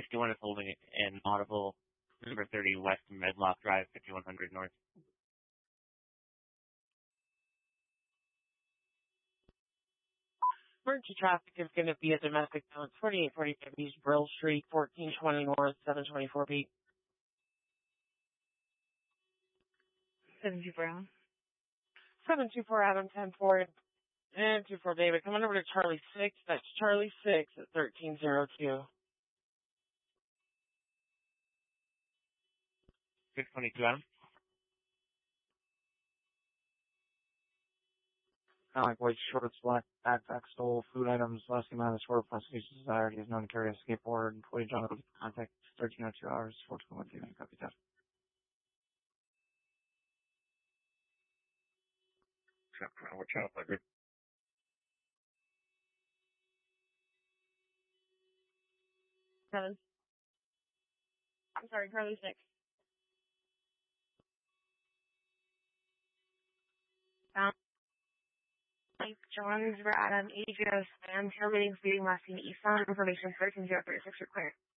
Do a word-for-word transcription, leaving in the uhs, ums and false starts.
fifty-one is holding an audible. Number thirty West Medlock Drive, fifty-one hundred North. Emergency traffic is going to be a domestic zone, twenty-eight forty-five East Brill Street, fourteen twenty North, seven twenty-four B. seven two four Adam. seven two four Adam, ten four, and two four David. Come on over to Charlie six. That's Charlie six at thirteen oh two. six twenty-two Adam. Alec White, shorts, black, backpack, stole food items, less amount of sort of prostitution desired. He is known to carry a skateboard. Employee John, contact thirteen oh two hours, four twenty-one, copy that. What channel plug? Seven. I'm sorry, Charlie six. Um, John, Zebra Adam, eighty-two oh seven, terminating speeding last seen eastbound, information thirteen oh three six required.